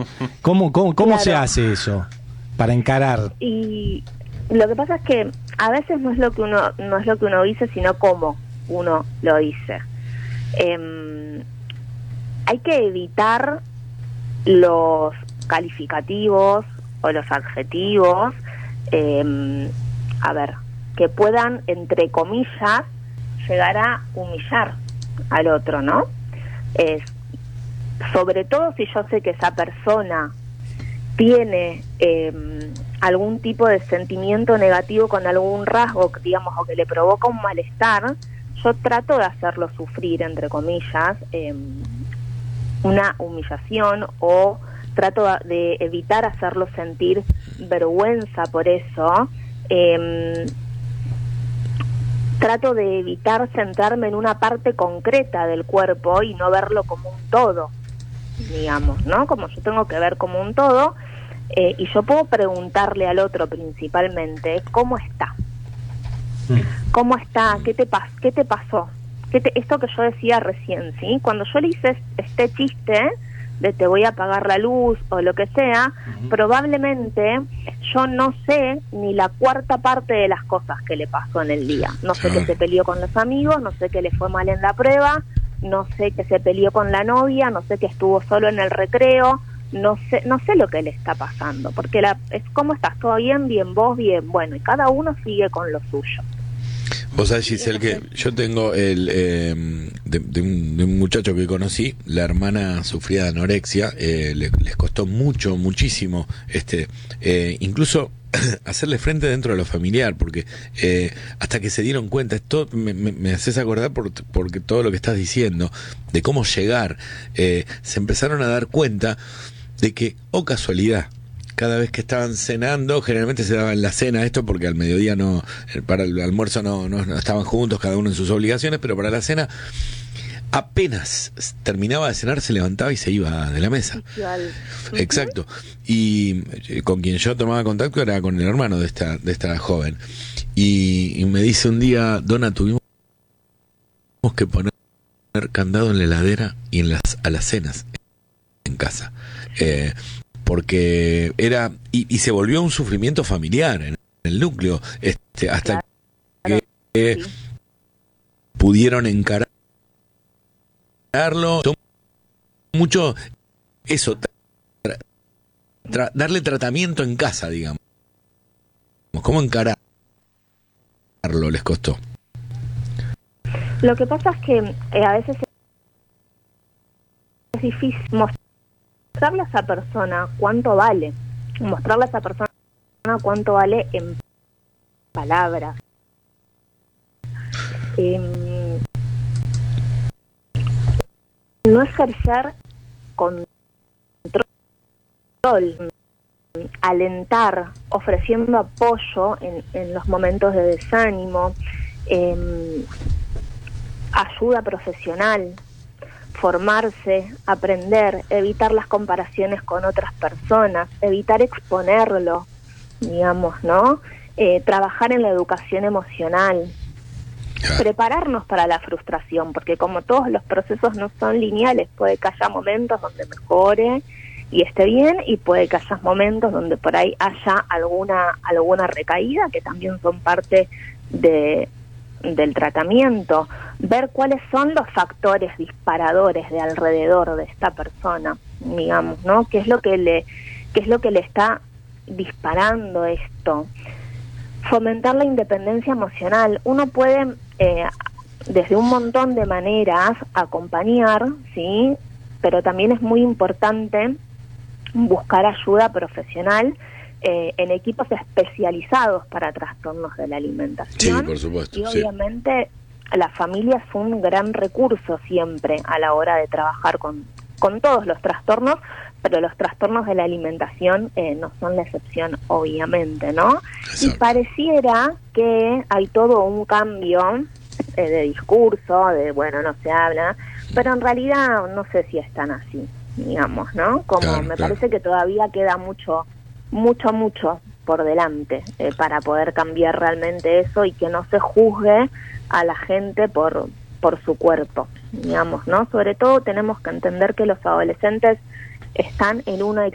¿Cómo Claro. se hace eso para encarar? Y lo que pasa es que a veces no es lo que uno dice, sino cómo uno lo dice. Hay que evitar los calificativos o los adjetivos, que puedan, entre comillas, llegar a humillar al otro, ¿no? Sobre todo si yo sé que esa persona tiene algún tipo de sentimiento negativo con algún rasgo, digamos, o que le provoca un malestar, yo trato de hacerlo sufrir, entre comillas, una humillación, o trato de evitar hacerlo sentir vergüenza por eso. Trato de evitar centrarme en una parte concreta del cuerpo y no verlo como un todo, digamos, ¿no? Como yo tengo que ver como un todo, y yo puedo preguntarle al otro principalmente, ¿cómo está? ¿Cómo está? ¿Qué te pasó? Esto que yo decía recién, ¿sí? Cuando yo le hice este chiste de te voy a apagar la luz o lo que sea, probablemente yo no sé ni la cuarta parte de las cosas que le pasó en el día. No sé que se peleó con los amigos, no sé que le fue mal en la prueba, no sé que se peleó con la novia, no sé que estuvo solo en el recreo, no sé lo que le está pasando, porque es ¿cómo estás? ¿Todo bien? Bien, vos, bien. Bueno, y cada uno sigue con lo suyo. Vos sabés, Giselle, que yo tengo de un muchacho que conocí, la hermana sufría de anorexia, les costó muchísimo, incluso hacerle frente dentro de lo familiar, porque hasta que se dieron cuenta, esto me haces acordar porque todo lo que estás diciendo, de cómo llegar, se empezaron a dar cuenta de que, oh casualidad, cada vez que estaban cenando, generalmente se daba en la cena esto, porque al mediodía para el almuerzo no estaban juntos, cada uno en sus obligaciones, pero para la cena, apenas terminaba de cenar, se levantaba y se iba de la mesa. Exacto. Y con quien yo tomaba contacto era con el hermano de esta joven. Y me dice un día, Donna, tuvimos que poner candado en la heladera y en las alacenas en casa. Porque era y se volvió un sufrimiento familiar en el núcleo, hasta que pudieron encararlo. Mucho eso, darle tratamiento en casa, digamos. ¿Cómo encararlo les costó? Lo que pasa es que a veces es difícil mostrarle a esa persona cuánto vale, mostrarle a esa persona cuánto vale en palabras. No ejercer control, alentar, ofreciendo apoyo en los momentos de desánimo, ayuda profesional, formarse, aprender, evitar las comparaciones con otras personas, evitar exponerlo, digamos, ¿no? Trabajar en la educación emocional, prepararnos para la frustración, porque como todos los procesos no son lineales, puede que haya momentos donde mejore y esté bien, y puede que haya momentos donde por ahí haya alguna recaída, que también son parte del tratamiento. Ver cuáles son los factores disparadores de alrededor de esta persona, digamos, ¿no? ¿Qué es lo que le está disparando esto? Fomentar la independencia emocional. Uno puede desde un montón de maneras acompañar, ¿sí? Pero también es muy importante buscar ayuda profesional en equipos especializados para trastornos de la alimentación. Sí, por supuesto. Y obviamente la familia es un gran recurso siempre a la hora de trabajar con todos los trastornos, pero los trastornos de la alimentación no son la excepción, obviamente, ¿no? Exacto. Y pareciera que hay todo un cambio de discurso, bueno, no se habla, pero en realidad no sé si es tan así, digamos, ¿no? Parece que todavía queda mucho por delante para poder cambiar realmente eso, y que no se juzgue a la gente por su cuerpo, digamos, ¿no? Sobre todo tenemos que entender que los adolescentes están en una